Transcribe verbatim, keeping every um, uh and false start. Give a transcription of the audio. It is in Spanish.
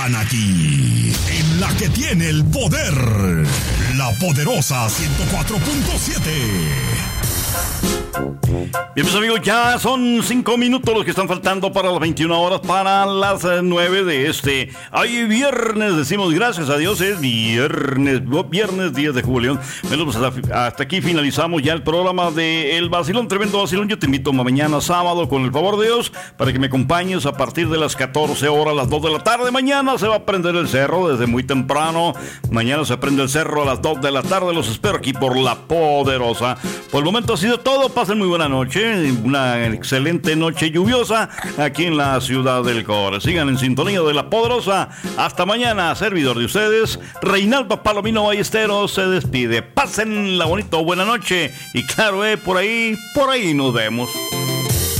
Aquí, en la que tiene el poder, la poderosa ciento cuatro punto siete. Bien, mis amigos, ya son cinco minutos los que están faltando para las veintiuna horas, para las nueve de este. Hoy viernes, decimos gracias a Dios, es viernes, viernes diez de julio. Bueno, pues hasta, hasta aquí finalizamos ya el programa de El Vacilón, tremendo vacilón. Yo te invito mañana sábado, con el favor de Dios, para que me acompañes a partir de las catorce horas, las dos de la tarde. Mañana se va a prender el cerro desde muy temprano. Mañana se prende el cerro a las dos de la tarde. Los espero aquí por La Poderosa. Por el momento ha sido todo. Pasen muy buena noche, una excelente noche lluviosa aquí en la ciudad del Core. Sigan en sintonía de La Poderosa. Hasta mañana, servidor de ustedes, Reinaldo Palomino Ballesteros, se despide. Pásenla bonito, buena noche. Y claro, eh, por ahí, por ahí nos vemos.